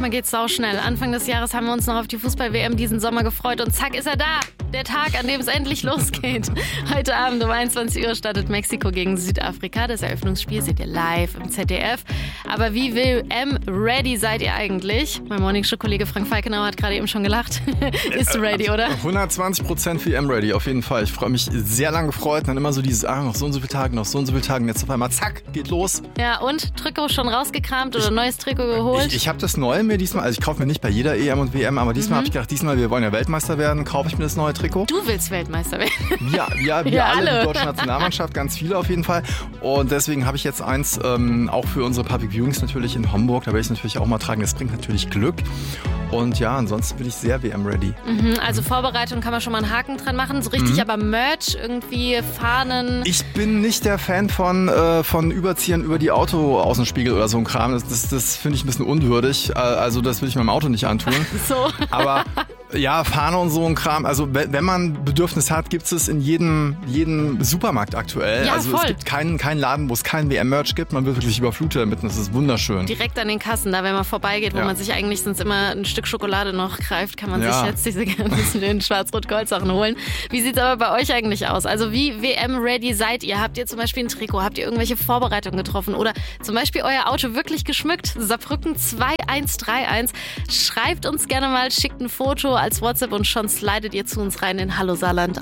manchmal geht's sauschnell. Anfang des Jahres haben wir uns noch auf die Fußball-WM diesen Sommer gefreut und zack ist er da. Der Tag, an dem es endlich losgeht. Heute Abend um 21 Uhr startet Mexiko gegen Südafrika. Das Eröffnungsspiel seht ihr live im ZDF. Aber wie WM-ready seid ihr eigentlich? Mein Morningshow-Kollege Frank Falkenauer hat gerade eben schon gelacht. Ist ready, oder? 120% WM-ready, auf jeden Fall. Ich freue mich sehr lange gefreut. Dann immer so dieses, noch so und so viele Tage, noch so und so viele Tage. Und jetzt auf einmal, zack, geht los. Ja, und Trikot schon rausgekramt oder neues Trikot geholt? Ich habe das neue mir diesmal, also ich kaufe mir nicht bei jeder EM und WM, aber diesmal habe ich gedacht, wir wollen ja Weltmeister werden, kaufe ich mir das neue Trikot. Du willst Weltmeister werden. Wir alle, die deutsche Nationalmannschaft, ganz viele auf jeden Fall. Und deswegen habe ich jetzt eins, auch für unsere Public Viewings natürlich in Hamburg, da werde ich es natürlich auch mal tragen. Das bringt natürlich Glück. Und ja, ansonsten bin ich sehr WM-ready. Also Vorbereitung kann man schon mal einen Haken dran machen. So richtig, aber Merch, irgendwie Fahnen. Ich bin nicht der Fan von Überziehen über die Autoaußenspiegel oder so ein Kram. Das finde ich ein bisschen unwürdig. Also das will ich meinem Auto nicht antun. So. Aber ja, Fahne und so ein Kram. Also wenn man Bedürfnis hat, gibt es in jedem Supermarkt aktuell. Ja, also voll. Es gibt keinen Laden, wo es kein WM-Merch gibt. Man wird wirklich überflutet damit und das ist wunderschön. Direkt an den Kassen, da wenn man vorbeigeht, wo man sich eigentlich sonst immer ein Stück Schokolade noch greift, kann man sich jetzt diese ganzen Schwarz-Rot-Gold-Sachen holen. Wie sieht's aber bei euch eigentlich aus? Also wie WM-ready seid ihr? Habt ihr zum Beispiel ein Trikot? Habt ihr irgendwelche Vorbereitungen getroffen? Oder zum Beispiel euer Auto wirklich geschmückt? Saarbrücken 2131. Schreibt uns gerne mal, schickt ein Foto als WhatsApp und schon slidet ihr zu uns rein in Hallo Saarland